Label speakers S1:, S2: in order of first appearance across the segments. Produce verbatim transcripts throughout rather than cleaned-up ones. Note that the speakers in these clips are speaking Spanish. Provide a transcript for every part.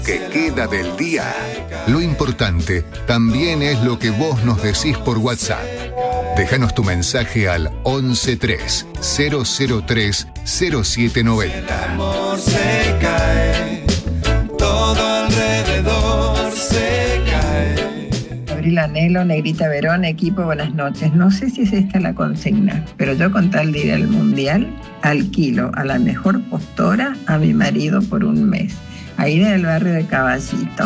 S1: Que queda del día. Lo importante también es lo que vos nos decís por WhatsApp. Déjanos tu mensaje al once tres cero cero tres cero siete noventa.
S2: El amor se cae, todo alrededor se cae.
S3: Abril Anhelo, Negrita Verón, equipo, buenas noches. No sé si es esta la consigna, pero yo con tal de ir al mundial, alquilo a la mejor postora a mi marido por un mes. Ahí en el barrio de Caballito.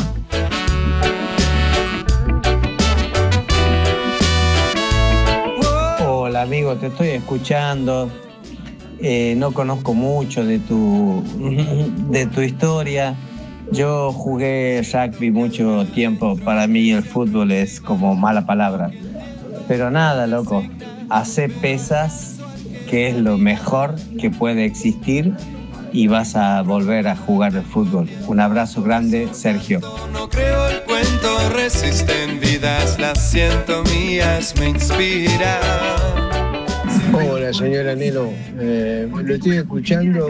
S4: Hola amigo, te estoy escuchando. Eh, no conozco mucho de tu, de tu historia. Yo jugué rugby mucho tiempo. Para mí el fútbol es como mala palabra. Pero nada, loco. Hacé pesas, que es lo mejor que puede existir. Y vas a volver a jugar al fútbol. Un abrazo grande, Sergio.
S2: No creo el cuento, resisten vidas, las siento mías, me inspira.
S5: Hola, señora Anhelo. Eh, lo estoy escuchando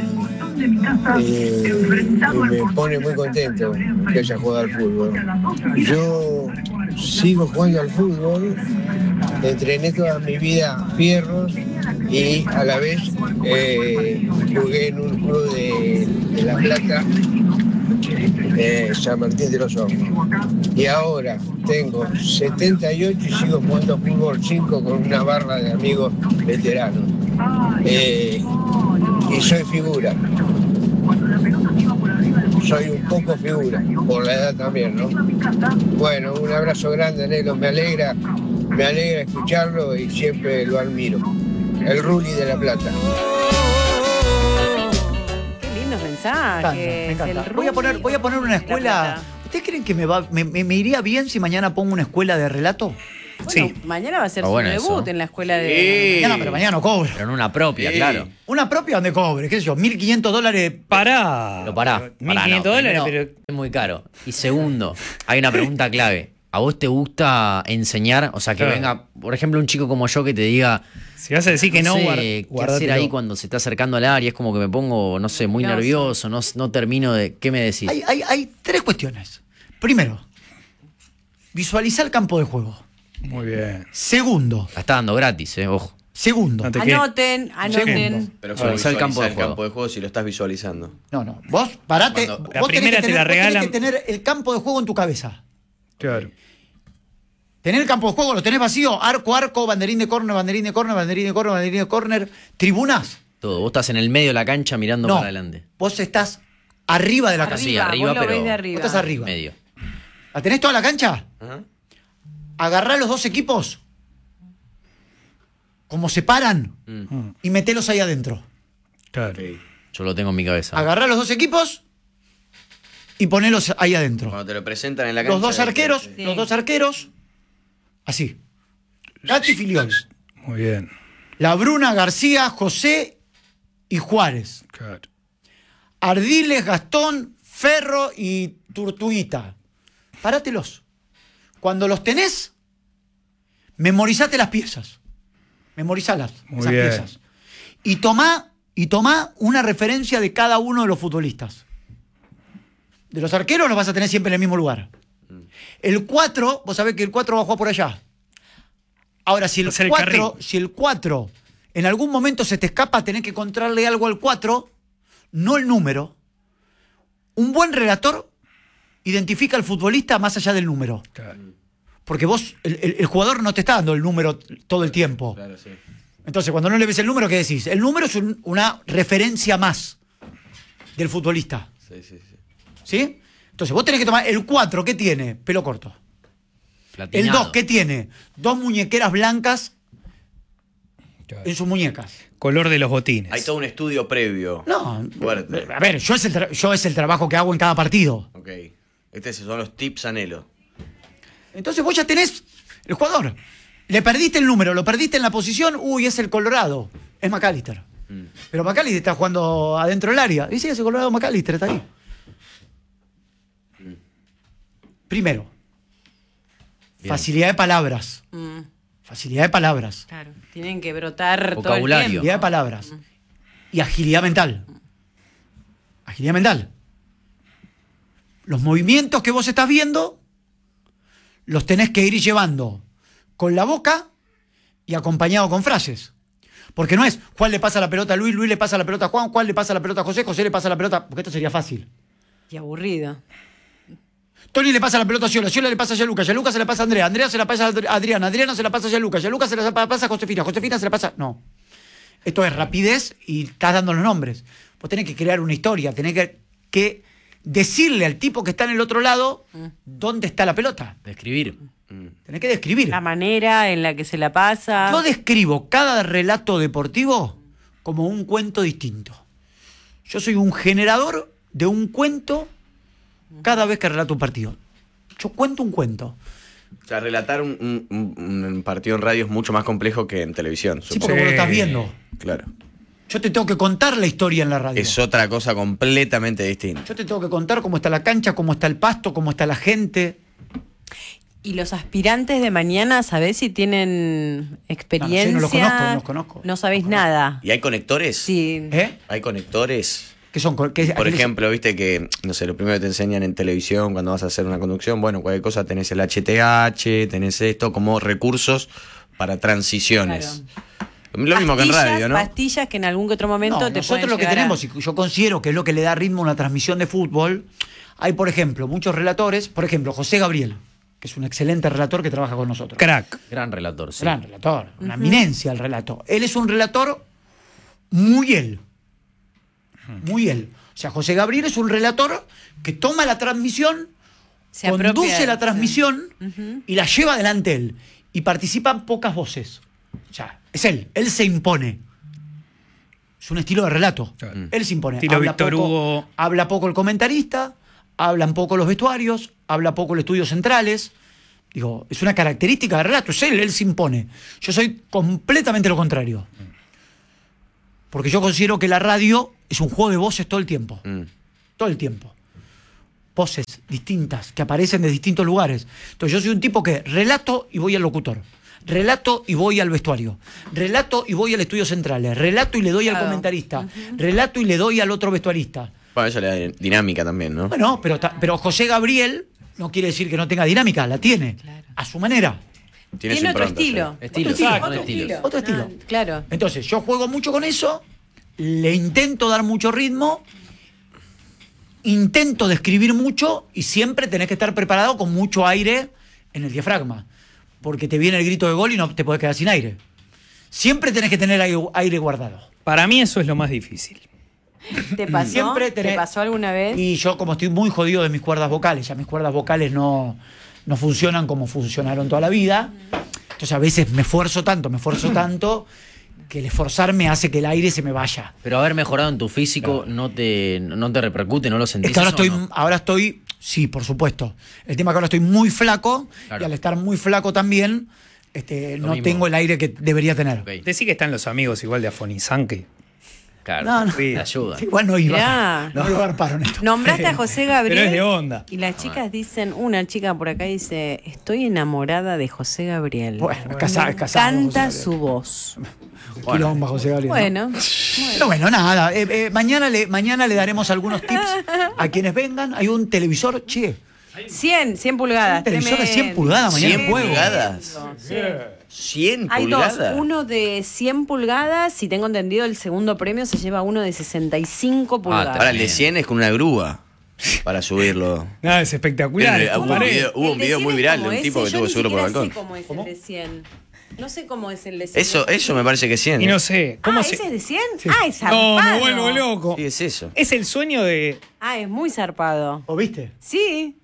S5: y, y me pone muy contento que haya jugado al fútbol. Yo sigo jugando al fútbol, entrené toda mi vida fierros y a la vez eh, jugué en un club de, de La Plata, eh, San Martín de los Hornos. Y ahora tengo setenta y ocho y sigo jugando fútbol cinco con una barra de amigos veteranos. Eh, y soy figura. Soy un poco figura, por la edad también, ¿no? Bueno, un abrazo grande, Nelo, me alegra, me alegra escucharlo y siempre lo admiro. El Ruli de La Plata.
S6: Qué lindos mensajes.
S7: Me encanta, me encanta.
S6: El
S7: Voy a poner, voy a poner una escuela. ¿Ustedes creen que me, va, me, me, me iría bien si mañana pongo una escuela de relato?
S6: Bueno,
S7: Sí.
S6: mañana va a ser
S8: Está
S6: su
S8: bueno
S6: debut
S8: eso.
S6: en la escuela de...
S7: Mañana, pero mañana no cobro.
S8: Pero en una propia,
S9: Sí.
S8: claro.
S7: Una propia donde cobre, qué sé yo, mil quinientos dólares.
S9: Pará.
S8: Pero pará.
S9: mil
S8: pará,
S9: quinientos
S8: no.
S9: dólares,
S8: Primero,
S9: pero.
S8: es muy caro. Y segundo, hay una pregunta clave. ¿A vos te gusta enseñar? O sea, que
S9: Claro.
S8: venga, por ejemplo, un chico como yo que te diga,
S9: Si vas a decir que no,
S8: sé,
S9: guard-
S8: qué hacer
S9: guardatelo.
S8: ahí cuando se está acercando al área. Es como que me pongo, no sé, muy
S6: No,
S8: nervioso, no, no termino de... ¿Qué me decís?
S7: Hay, hay, hay tres cuestiones. Primero, visualizar el campo de juego.
S9: Muy bien.
S7: Segundo,
S8: La está dando gratis, eh, ojo.
S7: segundo.
S9: No te quedes.
S6: Anoten, anoten.
S9: Segundo.
S10: Pero
S8: Ahora,
S10: como
S8: usa el campo de
S10: el
S8: juego.
S10: campo de juego si lo estás visualizando.
S7: No, no. Vos parate.
S10: Cuando-
S7: vos
S9: La
S7: tenés
S9: primera
S7: que
S9: te
S7: tener-
S9: la
S7: vos tenés
S9: regalan.
S7: que tener el campo de juego en tu cabeza.
S9: Claro.
S7: Tener el campo de juego, lo tenés vacío, arco, arco, banderín de córner, banderín de córner, banderín de córner, banderín de córner, tribunas.
S8: Todo. Vos estás en el medio de la cancha mirando
S7: No,
S8: para adelante.
S7: vos estás arriba de la cancha.
S8: Sí, arriba,
S6: vos lo
S8: pero-
S6: ves de arriba.
S7: Vos estás arriba.
S8: Medio.
S7: ¿La tenés toda la cancha?
S10: Ajá.
S7: Agarrá los dos equipos, como se paran,
S8: Mm.
S7: y metelos ahí adentro.
S9: Claro.
S10: Ok.
S8: Yo lo tengo en mi cabeza.
S7: Agarrá los dos equipos y ponelos ahí adentro.
S10: Cuando te lo presentan en la cancha.
S7: Los dos arqueros,
S6: Sí.
S7: los dos arqueros, así. Gatti Filiol.
S9: Muy bien.
S7: La Bruna, García, José y Juárez.
S9: Claro.
S7: Ardiles, Gastón, Ferro y Turtuguita. Parátelos. Cuando los tenés, memorizate las piezas. Memorizalas,
S9: Muy
S7: esas
S9: bien.
S7: piezas. Y tomá, y tomá una referencia de cada uno de los futbolistas. De los arqueros los vas a tener siempre en el mismo lugar. El cuatro, vos sabés que el cuatro va a jugar por allá. Ahora, si el
S9: Va a ser el
S7: cuatro,
S9: carril.
S7: si el cuatro en algún momento se te escapa, tenés que encontrarle algo al cuatro, no el número. Un buen relator identifica al futbolista más allá del número.
S9: Claro.
S7: Porque vos, el, el- el jugador no te está dando el número todo el tiempo.
S10: Claro, sí.
S7: Entonces, cuando no le ves el número, ¿qué decís? El número es un- una referencia más del futbolista.
S10: Sí, sí, sí.
S7: ¿Sí? Entonces, vos tenés que tomar el cuatro, ¿qué tiene? Pelo corto. El
S8: Platinado.
S7: dos, ¿qué tiene? Dos muñequeras blancas
S9: Claro.
S7: en sus muñecas.
S9: Color de los botines.
S10: Hay todo un estudio previo.
S7: No,
S10: Fuerte.
S7: a ver, yo es, el tra- yo es el trabajo que hago en cada partido.
S10: Ok. Estos son los tips Anhelo.
S7: Entonces vos ya tenés el jugador. Le perdiste el número, lo perdiste en la posición, uy, es el Colorado. Es McAllister.
S10: Mm.
S7: Pero McAllister está jugando adentro del área. Y sí, ese Colorado McAllister está ahí. Primero,
S8: Bien.
S7: facilidad de palabras.
S6: Mm,
S7: Facilidad de palabras.
S6: claro, tienen que brotar
S8: Vocabulario.
S6: todo el tiempo.
S7: Facilidad de palabras. Y agilidad mental. Agilidad mental. los movimientos que vos estás viendo los tenés que ir llevando con la boca y acompañado con frases. Porque no es Juan le pasa la pelota a Luis, Luis le pasa la pelota a Juan, Juan le pasa la pelota a José, José le pasa la pelota... Porque esto sería fácil.
S6: Y aburrido.
S7: Tony le pasa la pelota a Ciola, Ciola le pasa a Gianluca, Gianluca se la pasa a Andrea, Andrea se la pasa a Adriana, Adriana se la pasa a Gianluca, Gianluca se la pasa a Josefina, Josefina se la pasa... No. Esto es rapidez y estás dando los nombres. Vos tenés que crear una historia, tenés que, que decirle al tipo que está en el otro lado mm. dónde está la pelota.
S8: Describir.
S7: Tenés que describir.
S6: La manera en la que se la pasa.
S7: Yo describo cada relato deportivo como un cuento distinto. Yo soy un generador de un cuento cada vez que relato un partido. Yo cuento un cuento.
S10: O sea, relatar un, un, un partido en radio es mucho más complejo que en televisión.
S7: Sí, porque sí. Vos lo estás viendo.
S10: Claro.
S7: Yo te tengo que contar la historia en la radio.
S10: Es otra cosa completamente distinta.
S7: Yo te tengo que contar cómo está la cancha, cómo está el pasto, cómo está la gente.
S6: ¿Y los aspirantes de mañana, sabés si tienen experiencia?
S7: No, no, sé, no los conozco, no los conozco.
S6: No sabéis nada.
S10: ¿Y hay conectores?
S6: Sí.
S7: ¿Eh?
S10: ¿Hay conectores?
S7: ¿Qué son? ¿Qué,
S10: Por ejemplo, viste que, no sé, lo primero que te enseñan en televisión cuando vas a hacer una conducción, bueno, cualquier cosa tenés el H T H, tenés esto como recursos para transiciones. Claro. Lo mismo que en radio, ¿no?
S6: Pastillas que en algún que otro momento
S7: no,
S6: te
S7: nosotros lo que tenemos, y yo considero que es lo que le da ritmo a una transmisión de fútbol, hay, por ejemplo, muchos relatores, por ejemplo, José Gabriel, que es un excelente relator que trabaja con nosotros.
S9: Crack.
S8: Gran relator, sí.
S7: Gran relator, una uh-huh. eminencia el relato. Él es un relator muy él. Muy él. O sea, José Gabriel es un relator que toma la transmisión, se conduce la transmisión uh-huh. y la lleva adelante él. Y participan pocas voces. O sea, es él. Él se impone. Es un estilo de relato. Uh-huh. Él se impone.
S9: Estilo
S7: habla
S9: Víctor
S7: poco,
S9: Hugo.
S7: Habla poco el comentarista, hablan poco los vestuarios, habla poco el estudio centrales. Digo, es una característica de relato. Es él, él se impone. Yo soy completamente lo contrario. Porque yo considero que la radio es un juego de voces todo el tiempo. Mm. Todo el tiempo. Voces distintas que aparecen de distintos lugares. Entonces yo soy un tipo que relato y voy al locutor. Relato y voy al vestuario. Relato y voy al estudio central. Relato y le doy claro. al comentarista. Uh-huh. Relato y le doy al otro vestuarista.
S10: Bueno, eso le da dinámica también, ¿no?
S7: Bueno, pero, pero José Gabriel no quiere decir que no tenga dinámica. La tiene. Claro. A su manera.
S6: Tiene, Tiene otro estilo.
S8: Sí. Estilo.
S7: Otro estilo.
S8: Otro estilo.
S7: Otro estilo.
S6: Ah, claro.
S7: Entonces, yo juego mucho con eso, le intento dar mucho ritmo, intento describir mucho y siempre tenés que estar preparado con mucho aire en el diafragma. Porque te viene el grito de gol y no te podés quedar sin aire. Siempre tenés que tener aire guardado.
S9: Para mí eso es lo más difícil.
S6: ¿Te pasó?
S7: Siempre tenés...
S6: ¿Te pasó alguna vez?
S7: Y yo, como estoy muy jodido de mis cuerdas vocales, ya mis cuerdas vocales no... no funcionan como funcionaron toda la vida. Entonces a veces me esfuerzo tanto, me esfuerzo tanto, que el esforzarme hace que el aire se me vaya.
S8: Pero haber mejorado en tu físico claro. no te no te repercute, no lo sentís.
S7: Es que ahora estoy,
S8: no?
S7: ahora estoy, sí, por supuesto. El tema es que ahora estoy muy flaco, claro. y al estar muy flaco también, este, no mismo. tengo el aire que debería tener.
S9: Okay. Decí que están los amigos igual de Afonizán que...
S8: Claro,
S7: no, no.
S8: te ayuda.
S7: Igual no iba.
S6: Ya.
S7: No iba a dar paro en esto.
S6: Nombraste a José Gabriel.
S9: Pero es de onda.
S6: Y las chicas dicen, una chica por acá dice, estoy enamorada de José Gabriel.
S7: Bueno, es casado, es casado.
S6: Canta su voz.
S7: Bueno. Quilomba, José Gabriel.
S6: Bueno.
S7: ¿no?
S6: bueno.
S7: Pero bueno, nada. Eh, eh, mañana, le, mañana le daremos algunos tips a quienes vengan. Hay un televisor, che.
S6: cien, cien pulgadas.
S7: Un televisor de cien pulgadas mañana.
S10: cien pulgadas.
S6: Sí.
S10: cien
S6: Hay
S10: pulgadas.
S6: Dos, uno de cien pulgadas, si tengo entendido, el segundo premio se lleva uno de sesenta y cinco pulgadas.
S10: Ahora el de cien es con una grúa para subirlo.
S9: Nada, es espectacular.
S10: El, hubo un video, hubo un video muy viral de un tipo que tuvo que subirlo por el balcón.
S6: No sé cómo es
S7: ¿Cómo?
S6: el de cien. No sé cómo es el de cien.
S10: Eso, eso me parece que es cien.
S9: Y no sé. ¿cómo
S6: ah,
S9: se...
S6: ¿ese es de cien?
S9: Sí.
S6: Ah, es zarpado.
S9: No, me vuelvo loco.
S10: Sí, es eso.
S9: Es el sueño de...
S6: Ah, es muy zarpado.
S7: ¿O viste?
S6: Sí.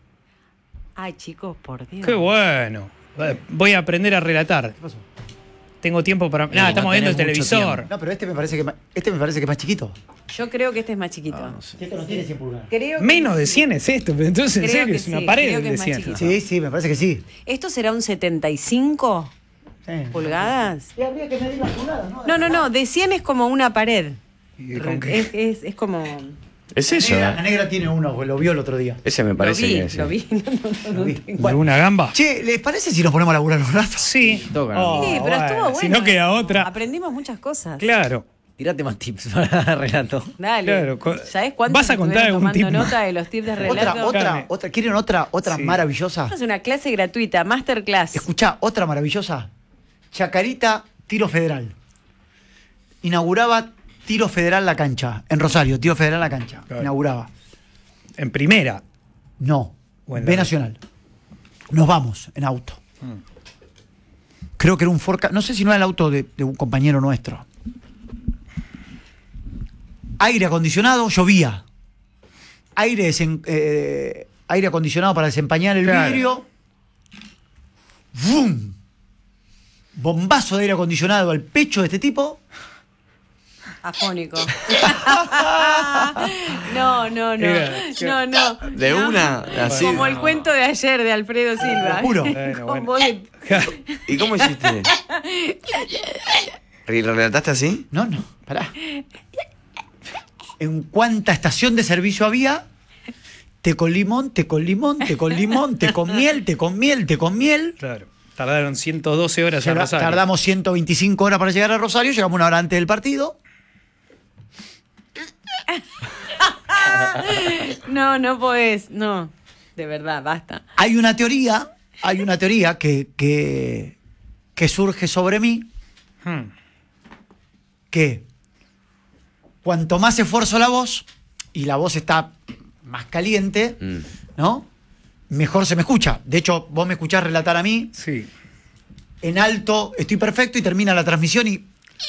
S6: Ay, chicos, por Dios.
S9: Qué bueno. Voy a aprender a relatar.
S7: ¿Qué pasó?
S9: Tengo tiempo para...
S8: No,
S9: Nada,
S8: no
S9: estamos viendo el
S8: tenés mucho
S9: televisor.
S8: tiempo.
S7: No, pero este me parece que, este me parece que es más chiquito.
S6: Yo creo que este es más chiquito.
S8: Ah, no sé.
S7: Esto no tiene cien pulgadas.
S6: Creo que
S9: Menos de cien es esto, pero entonces en
S6: Creo
S9: serio
S6: que
S9: es una
S6: sí,
S9: pared
S6: creo que
S9: de
S6: es más
S9: cien.
S6: chiquito.
S7: Sí, sí, me parece que sí.
S6: ¿Esto será un setenta y cinco
S7: Sí.
S6: pulgadas?
S7: Y habría que medir las pulgadas, ¿no?
S6: No, no, no. De cien es como una pared.
S9: ¿Y con qué?
S6: Es, es, es como...
S10: Es
S7: La
S10: eso.
S7: negra, la
S10: ¿eh?
S7: negra tiene uno, pues lo vio el otro día.
S10: Ese me parece
S6: lo vi,
S10: que es.
S6: lo vi. No, no, no,
S7: Lo vi.
S6: no tengo-
S7: Bueno.
S9: ¿Alguna gamba?
S7: Che, ¿les parece si nos ponemos a laburar un rato?
S9: Sí.
S8: Toca,
S9: Oh,
S6: Sí, pero estuvo bueno.
S9: Si no queda otra.
S6: Aprendimos muchas cosas.
S9: Claro.
S8: Tirate más tips para relato.
S6: Dale.
S9: Claro, co-
S6: ¿Sabés cuánto
S9: ¿vas a contar algún
S6: tomando
S9: tip?
S6: nota de los tips de
S7: Otra,
S6: relato?
S7: otra,
S9: Carne.
S7: otra. ¿Quieren otra, otra
S9: Sí.
S7: maravillosa?
S6: Es una clase gratuita, masterclass.
S7: Escuchá, otra maravillosa. Chacarita, tiro federal. Inauguraba tiro federal la cancha. En Rosario, tiro federal la cancha.
S9: Claro.
S7: Inauguraba.
S9: En primera.
S7: No.
S9: O en la
S7: B
S9: B.
S7: Nacional. Nos vamos en auto. Creo que era un Ford Ka- no sé si no era el auto de, de un compañero nuestro. Aire acondicionado, llovía. Aire, desen- eh, aire acondicionado para desempañar el
S9: Claro.
S7: vidrio. ¡Bum! Bombazo de aire acondicionado al pecho de este tipo.
S6: Afónico. no, no, no.
S9: Era-
S6: No, no.
S10: De
S6: No.
S10: una, así.
S6: Como el cuento de ayer de Alfredo Silva.
S7: Te lo juro.
S9: Bueno,
S6: Como
S9: bueno.
S6: de-
S10: ¿Y cómo hiciste? ¿Y ¿Lo relataste así?
S7: No, no, pará. En cuánta estación de servicio había, té con limón, té con limón, té con limón, té con miel, té con miel, té con miel.
S9: Claro. Tardaron ciento doce horas en
S7: Llega-
S9: Rosario.
S7: Tardamos ciento veinticinco horas para llegar a Rosario, llegamos una hora antes del partido.
S6: No, no podés. No. De verdad, basta.
S7: Hay una teoría, hay una teoría que, que, que surge sobre mí,
S9: Hmm.
S7: que cuanto más esfuerzo la voz, y la voz está más caliente,
S10: Mm.
S7: ¿no? Mejor se me escucha. De hecho, vos me escuchás relatar a mí,
S9: Sí.
S7: en alto estoy perfecto y termina la transmisión y...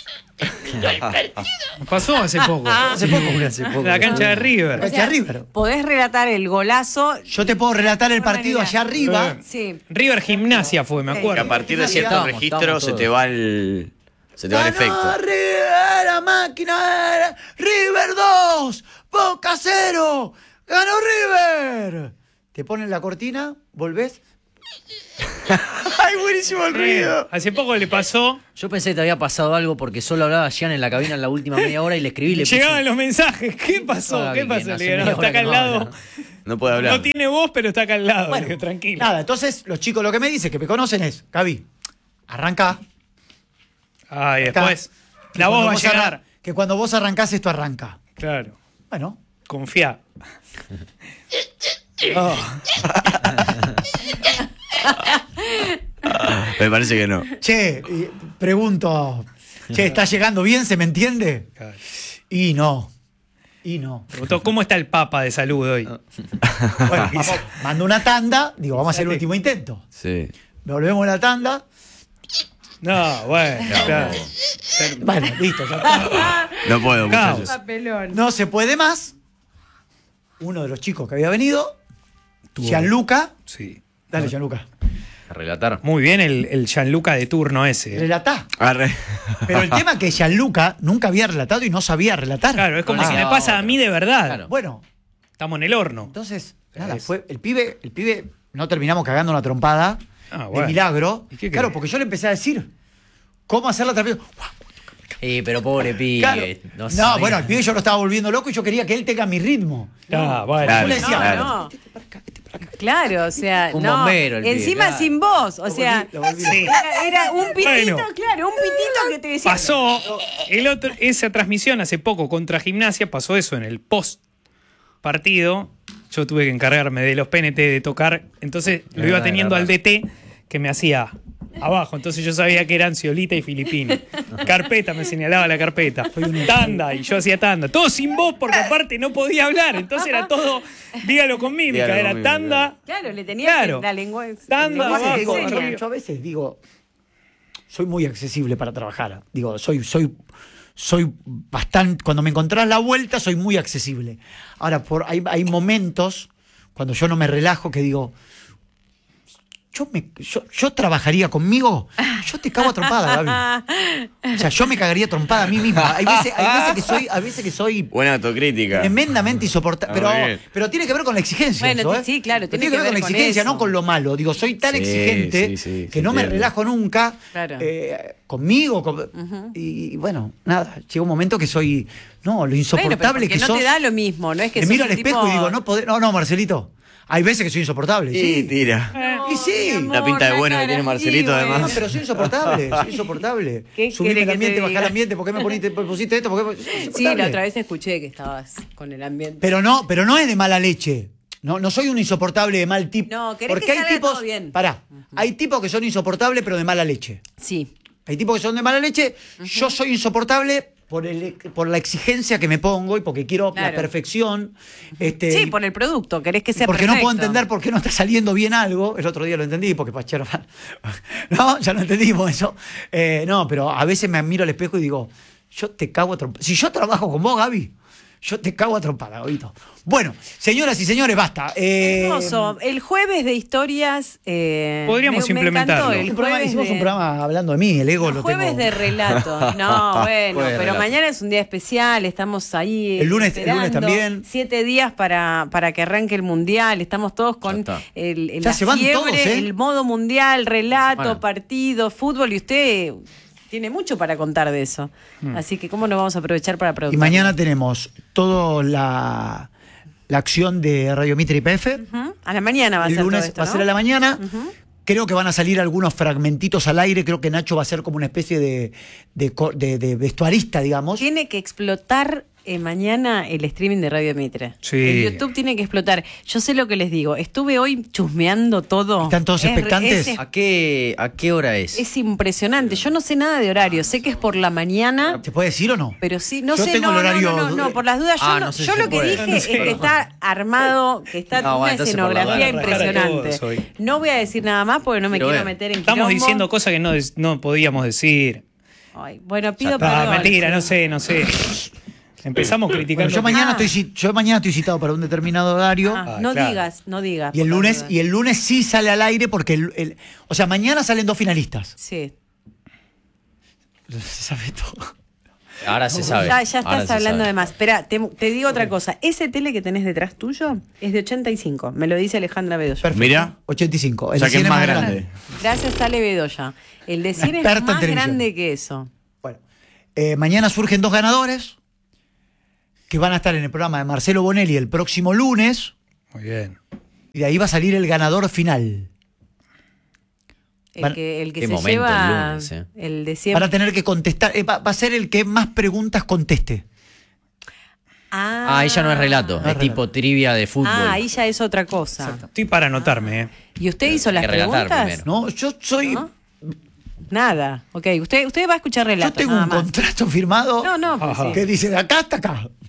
S9: Pasó hace poco.
S7: Hace poco, hace poco.
S9: La cancha de River.
S7: La cancha de River.
S6: Podés relatar el golazo.
S7: Yo te puedo relatar el
S6: Buena
S7: partido
S6: idea.
S7: allá arriba.
S6: Sí.
S9: River Gimnasia fue, me
S10: Que
S9: acuerdo.
S10: a partir de cierto
S8: Estábamos,
S10: registro
S8: estábamos
S10: se
S8: todos.
S10: te va el. Se te va el
S7: Ganó
S10: efecto.
S7: River, la máquina era River dos, Boca cero, ganó River. Te ponen la cortina, volvés. ¡Ay, buenísimo el
S9: Eh,
S7: ruido!
S9: hace poco le pasó.
S8: Yo pensé que te había pasado algo porque solo hablaba Gian en la cabina en la última media hora y le escribí y le puse-
S9: Llegaban los mensajes. ¿Qué pasó?
S8: Ah,
S9: ¿Qué
S8: bien,
S9: pasó?
S8: hace
S9: Le digo, no,
S8: media
S9: está
S8: hora
S9: acá
S8: que
S9: al
S8: no
S9: lado.
S8: habla.
S10: No puede hablar.
S9: No tiene voz, pero está acá al lado.
S7: Bueno,
S9: Le dije, tranquilo.
S7: Nada, entonces los chicos lo que me dicen, que me conocen es, Gaby, arranca.
S9: Ah, y después.
S7: Que
S9: La voz
S7: cuando
S9: va a
S7: vos arran-
S9: llegar.
S7: Que cuando vos arrancás esto arranca.
S9: Claro.
S7: Bueno,
S9: Confía. Oh.
S10: Me parece que no.
S7: che, y pregunto, che, ¿está llegando bien? ¿Se me entiende?
S9: Claro.
S7: Y no. Y no.
S9: Preguntó, ¿cómo está el Papa de salud hoy?
S7: Bueno, vamos, mando una tanda, digo, vamos a hacer el último intento.
S10: Sí.
S7: Volvemos a la tanda.
S9: No, bueno, claro.
S7: Bueno, listo, ya está.
S10: No puedo,
S9: Caos.
S10: muchachos.
S6: Papelón.
S7: No se puede más. Uno de los chicos que había venido, Gianluca.
S9: Sí.
S7: Dale, Gianluca.
S8: A relatar.
S9: Muy bien el, el Gianluca de turno ese.
S7: Relatá.
S10: Arre.
S7: Pero el tema es que Gianluca nunca había relatado y no sabía relatar.
S9: Claro, es como
S8: Ah,
S9: si me
S8: no,
S9: pasa a
S8: otra.
S9: mí de verdad.
S8: Claro.
S7: Bueno,
S9: Estamos en el horno.
S7: entonces, nada,
S9: Es-
S7: fue el pibe, el pibe, no terminamos cagando una trompada
S9: Ah,
S7: de
S9: bueno.
S7: milagro.
S9: ¿Y qué
S7: Claro,
S9: querés?
S7: porque yo le empecé a decir cómo hacer la transmisión.
S8: Eh, pero pobre pibe.
S7: Claro.
S8: No,
S7: No,
S8: sabía.
S7: bueno, el pibe yo lo estaba volviendo loco y yo quería que él tenga mi ritmo.
S9: Ah, bueno.
S10: Claro,
S7: Yo le decía,
S10: claro.
S6: No. Claro, o sea,
S8: Un
S6: no.
S8: bombero el pibe,
S6: Encima
S8: claro.
S6: sin voz, o sea,
S7: Lo volví- lo volví-
S9: Sí.
S6: era, era un pitito,
S9: Bueno.
S6: claro, un pitito que te decía.
S9: Pasó el otro, esa transmisión hace poco contra Gimnasia, pasó eso en el post partido. Yo tuve que encargarme de los P N T, de tocar. Entonces lo iba
S8: Verdad,
S9: teniendo al
S8: verdad.
S9: D T que me hacía abajo. Entonces yo sabía que eran Ciolita y Filipino. Carpeta, me señalaba la carpeta. Tanda, y yo hacía tanda. Todo sin voz porque aparte no podía hablar. Entonces era todo, dígalo con mímica.
S10: Dígalo
S9: Era
S10: con mímica,
S9: tanda.
S6: Claro, le tenía
S9: Claro.
S6: que- la lengua. el
S9: Tanda
S6: lenguaje de
S9: abajo,
S6: señas.
S9: arriba.
S7: Yo a veces digo, soy muy accesible para trabajar. Digo, soy, soy, soy bastante. Cuando me encontrás la vuelta, soy muy accesible. Ahora, por, hay, hay momentos cuando yo no me relajo que digo. Yo, me, yo, yo trabajaría conmigo, yo te cago a trompada, Gaby. O sea, yo me cagaría a trompada a mí misma. Hay veces, hay veces que soy, hay veces que soy
S10: Buena autocrítica.
S7: tremendamente insoportable.
S10: Ah, muy
S7: Pero,
S10: bien.
S7: pero tiene que ver con la exigencia.
S6: Bueno,
S7: eso, ¿eh?
S6: sí, claro,
S7: Pero
S6: tiene
S7: tiene que ver con la
S6: con
S7: exigencia,
S6: eso.
S7: no con lo malo. Digo, soy tan
S10: Sí,
S7: exigente
S10: sí, sí,
S7: que
S10: se
S7: no me
S10: entiende.
S7: relajo nunca
S6: Claro.
S7: eh, conmigo. con- y, y bueno, nada, llega un momento que soy. No, lo insoportable
S6: Bueno, pero
S7: que
S6: porque no
S7: sos.
S6: te da lo mismo, no es que
S7: me
S6: sos
S7: miro
S6: un
S7: al espejo
S6: tipo-
S7: y digo, no poder. No, no, Marcelito. Hay veces que soy insoportable.
S10: Sí,
S7: Sí,
S10: tira.
S7: y sí.
S6: mi amor,
S10: La pinta de
S6: la
S10: bueno que
S6: cara.
S10: tiene Marcelito,
S6: Sí,
S10: además.
S7: No,
S6: bueno.
S7: pero soy insoportable, soy insoportable.
S6: ¿Qué
S7: Subir
S6: quiere
S7: el
S6: que
S7: ambiente,
S6: te
S7: bajar
S6: diga?
S7: el ambiente, ¿por qué me poniste, pusiste esto? ¿Por qué?
S6: Sí,
S7: Insoportable.
S6: la otra vez escuché que estabas con el ambiente.
S7: Pero no, pero no es de mala leche. No, no soy un insoportable de mal tipo.
S6: No, querés
S7: porque
S6: que
S7: hay
S6: salga
S7: tipos,
S6: todo bien.
S7: Pará, hay tipos que son insoportables pero de mala leche.
S6: Sí.
S7: Hay tipos que son de mala leche. Yo soy insoportable por, el, por la exigencia que me pongo y porque quiero
S6: Claro.
S7: la perfección. Este,
S6: Sí, por el producto, querés que sea
S7: porque
S6: perfecto.
S7: no puedo entender por qué no está saliendo bien algo. El otro día lo entendí, porque Pachero. No, ya lo entendimos eso. Eh, no, pero a veces me miro al espejo y digo, yo te cago a trompada. Si yo trabajo con vos, Gaby, yo te cago a trompada, Gabito. Bueno, señoras y señores, basta. Eh,
S6: Hermoso. El jueves de historias. Eh,
S9: Podríamos
S6: me- me
S9: implementarlo.
S6: encantó. El
S7: un programa-
S6: jueves
S7: hicimos
S6: de-
S7: un programa hablando de mí, el ego
S6: el
S7: lo
S6: jueves
S7: tengo.
S6: de relatos. No, bueno,
S10: Jueves de
S6: pero
S10: relatos.
S6: mañana es un día especial, estamos ahí.
S7: El lunes- el lunes
S6: esperando.
S7: también.
S6: Siete días para, para que arranque el mundial. Estamos todos con
S8: Ya está.
S6: el, el-
S7: Ya
S6: la
S7: se van
S6: fiebre,
S7: todos, ¿eh?
S6: el modo mundial, relato,
S8: Bueno.
S6: partido, fútbol, y usted tiene mucho para contar de eso. Así que, ¿cómo lo vamos a aprovechar para
S7: Y
S6: producir?
S7: mañana tenemos toda la, la acción de Radio Mitre y P F.
S6: Ujú. A la mañana va a
S7: El
S6: ser
S7: lunes
S6: todo esto,
S7: va a ser
S6: ¿no?
S7: a la mañana. Creo que van a salir algunos fragmentitos al aire. Creo que Nacho va a ser como una especie de, de, co- de- de vestuarista, digamos.
S6: Tiene que explotar eh, mañana el streaming de Radio Mitre.
S9: Sí.
S6: El YouTube tiene que explotar. Yo sé lo que les digo. Estuve hoy chusmeando todo.
S7: ¿Están todos
S6: Es-
S7: expectantes?
S6: Es,
S8: ¿A qué, ¿A qué hora es?
S6: es impresionante. Yo no sé nada de horario. Sé que es por la mañana.
S7: ¿Se puede decir o no?
S6: Pero sí, no
S7: Yo
S6: sé,
S7: tengo
S6: no,
S7: el horario-
S6: no, no, no, por las dudas, yo,
S8: Ah,
S6: no-
S8: no sé
S6: yo
S8: si
S6: lo
S8: se
S6: que
S8: puede.
S6: dije
S9: No
S6: es
S9: sé.
S6: que está armado, que está
S8: No,
S6: una
S8: bueno, entonces por la
S6: escenografía
S8: duda.
S9: Rajar a
S6: impresionante.
S9: todos hoy.
S6: No voy a decir nada más porque no me
S8: Quiero
S6: quiero
S8: ver.
S6: meter en
S9: Estamos
S6: quilombo.
S9: diciendo cosas que no, des- no podíamos decir.
S6: Ay, bueno, pido
S9: Ah,
S6: perdón.
S9: mentira, no sé, no sé. Empezamos
S7: Bueno,
S9: criticando.
S7: yo mañana,
S6: Ah.
S7: estoy, ci- yo mañana estoy citado para un determinado horario.
S6: Ah,
S9: Ah,
S6: no
S9: claro.
S6: digas, no digas.
S7: Y el
S6: por
S7: lunes,
S6: las
S7: y
S6: dudas.
S7: el lunes sí sale al aire porque el, el- o sea, mañana salen dos finalistas.
S6: Sí.
S7: Se sabe todo.
S8: Ahora se sabe.
S6: Ya, ya
S8: Ahora
S6: estás
S8: se
S6: hablando
S8: sabe.
S6: de más. Espera, te, te digo otra cosa. Ese tele que tenés detrás tuyo es de ochenta y cinco. Me lo dice Alejandra Bedoya.
S7: Perfecto.
S10: Mira.
S7: ochenta y cinco.
S10: O
S7: El
S10: sea
S7: de
S10: que es
S7: cien
S10: más grande.
S6: Gracias, Ale Bedoya. El de cien es
S7: experta en
S6: más
S7: televisión.
S6: grande que eso.
S7: Bueno, eh, mañana surgen dos ganadores que van a estar en el programa de Marcelo Bonelli el próximo lunes.
S9: Muy bien.
S7: Y de ahí va a salir el ganador final.
S6: El
S7: Van-
S6: que, el que
S8: Qué
S6: se
S8: momento
S6: lleva
S8: el lunes, eh.
S6: el de siempre.
S7: Van a tener que contestar. eh, va, va a ser el que más preguntas conteste.
S6: Ah,
S8: Ah, ahí ya no es relato,
S7: No es
S8: es tipo trivia de fútbol.
S6: Ah, ahí ya es otra cosa.
S9: Estoy para anotarme, ¿eh?
S6: ¿Y usted hizo
S8: Hay
S6: las
S8: que relatar
S6: preguntas?
S8: primero.
S7: No, yo soy.
S6: ¿No? Nada. Ok, usted, usted va a escuchar
S7: Yo
S6: relatos.
S7: tengo
S6: nada
S7: un
S6: más.
S7: contrato firmado
S6: No, no, pues
S9: Ajá.
S6: sí.
S7: que dice de acá hasta acá.